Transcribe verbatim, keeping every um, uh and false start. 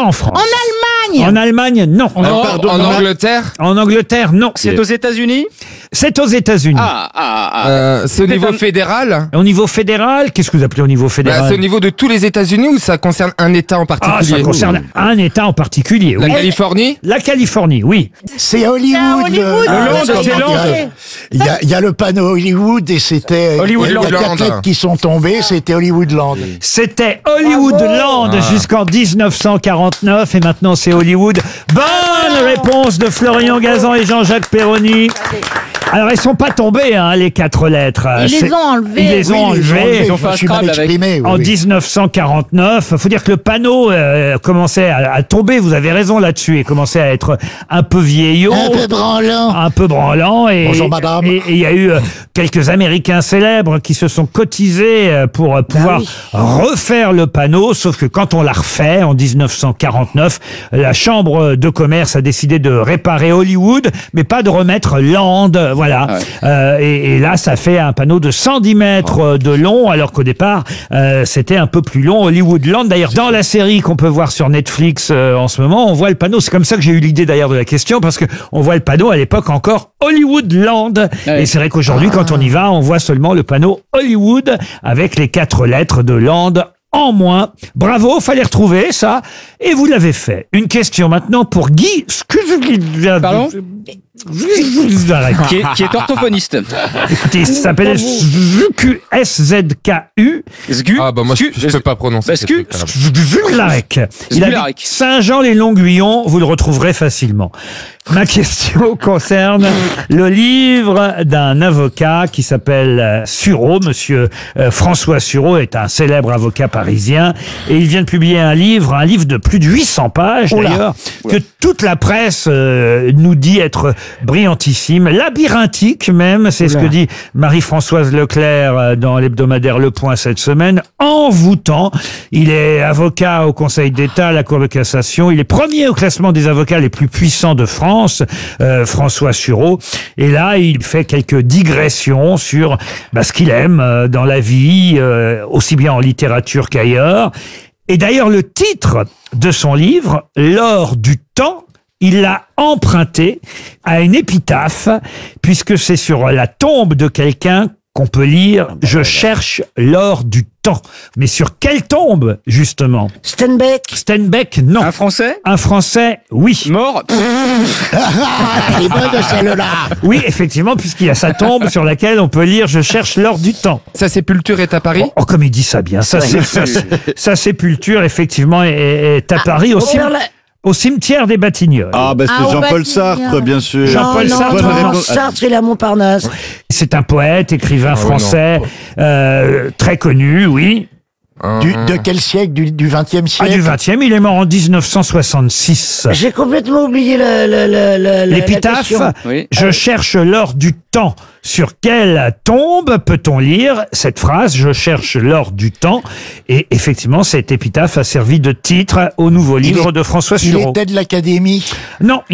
en France. En Allemagne. En Allemagne, non. En, pardon, en non. Angleterre. En Angleterre, non. C'est aux États-Unis? C'est aux États-Unis. Ah, ah, ah. Euh, c'est au Peut-être niveau un- fédéral. Au niveau fédéral, qu'est-ce que vous appelez au niveau Bah, fédéral? c'est au niveau de tous les États-Unis ou ça concerne un État en Ah, particulier? ça concerne un État en particulier. La Oui. Californie. La Californie, oui. C'est C'est Hollywood. à Hollywood. le- Le le- Londres, le- c'est Londres. Il y a, il y a le panneau Hollywood et c'était Hollywood il y a Land. quatre lettres qui sont tombées, c'était Hollywoodland. C'était Hollywoodland Ah. jusqu'en dix-neuf cent quarante-neuf et maintenant c'est Hollywood. Bonne réponse de Florian Gazan et Jean-Jacques Perroni. Alors, elles sont pas tombées, hein, les quatre lettres. Ils C'est- les ont enlevées. Ils les ont Oui, les enlevées. Ils ont fait je un suis mal Scrabble avec. exprimé. oui, En oui. dix-neuf cent quarante-neuf, faut dire que le panneau euh, commençait à, à tomber. Vous avez raison là-dessus. Il commençait à être un peu vieillot, Un peu branlant. un peu branlant. Et Bonjour, madame. Et et il y a eu euh, quelques Américains célèbres qui se sont cotisés euh, pour euh, pouvoir oui. refaire le panneau. Sauf que quand on l'a refait en dix-neuf cent quarante-neuf, la Chambre de commerce a décidé de réparer Hollywood, mais pas de remettre Land. Voilà. Ah ouais. Euh, et, et là, ça fait un panneau de cent dix mètres euh, de long, alors qu'au départ, euh, c'était un peu plus long. Hollywoodland, d'ailleurs, dans la série qu'on peut voir sur Netflix euh, en ce moment, on voit le panneau. C'est comme ça que j'ai eu l'idée d'ailleurs de la question, parce que on voit le panneau à l'époque encore Hollywoodland. Ouais. Et c'est vrai qu'aujourd'hui, quand on y va, on voit seulement le panneau Hollywood avec les quatre lettres de Land en moins. Bravo, fallait retrouver ça. Et vous l'avez fait. Une question maintenant pour Guy. Pardon qui, est, qui est orthophoniste. Écoutez, ça s'appelle S Z K U. Zgu. Ah bah moi je, Zgu. je peux pas prononcer. Bah, ces Zgu. trucs-là. Zgularek. Il habite Zgularek. Saint-Jean-les-Longuillons. Vous le retrouverez facilement. Ma question concerne le livre d'un avocat qui s'appelle euh, Sureau. Monsieur euh, François Sureau est un célèbre avocat parisien et il vient de publier un livre, un livre de plus de huit cents pages Oula. d'ailleurs, que toute la presse euh, nous dit être brillantissime, labyrinthique même, c'est ce que dit Marie-Françoise Leclerc euh, dans l'hebdomadaire Le Point cette semaine, envoûtant. Il est avocat au Conseil d'État, à la Cour de cassation, il est premier au classement des avocats les plus puissants de France, euh, François Sureau. Et là, il fait quelques digressions sur bah, ce qu'il aime euh, dans la vie, euh, aussi bien en littérature qu'ailleurs. Et d'ailleurs, le titre de son livre, L'or du temps, il l'a emprunté à une épitaphe, puisque c'est sur la tombe de quelqu'un qu'on peut lire « Je cherche l'or du temps ». Mais sur quelle tombe, justement? Steinbeck. Steinbeck, non. Un Français Un Français, oui. mort. Elle est bonne celle-là. Oui, effectivement, puisqu'il y a sa tombe sur laquelle on peut lire « Je cherche l'or du temps ». Sa sépulture est à Paris. Oh, comme il dit ça bien. Sa, sa, sa, sa sépulture, effectivement, est, est à Paris, au, cim- Robert La- au cimetière des Batignolles. Ah, bah Ah, c'est au Jean-Paul Batignolles. Sartre, bien sûr. Jean-Paul non, Sartre, non, bonne non, réponse. Sartre, il est à Montparnasse. C'est un poète, écrivain Ah oui, français, euh, très connu, oui. Du, de quel siècle? Du, du vingtième Ah, siècle? du vingtième, il est mort en dix-neuf cent soixante-six. J'ai complètement oublié la, la, la, la, la L'épitaphe, question. Oui. je cherche l'or du temps. Sur quelle tombe peut-on lire cette phrase, je cherche l'or du temps? Et effectivement, cette épitaphe a servi de titre au nouveau livre de François Il Sureau. était de l'Académie. Non,